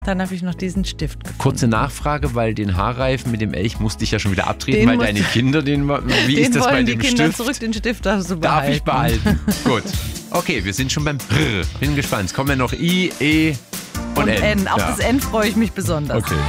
Dann habe ich noch diesen Stift gefunden. Kurze Nachfrage, weil den Haarreifen mit dem Elch musste ich ja schon wieder abtreten, weil deine Kinder wie ist das bei dem die Kinder Stift? zurück, den Stift darfst du behalten. Darf ich behalten. Gut. Okay, wir sind schon beim Brr. Bin gespannt. Es kommen ja noch I, E und N. Auf das N freue ich mich besonders. Okay.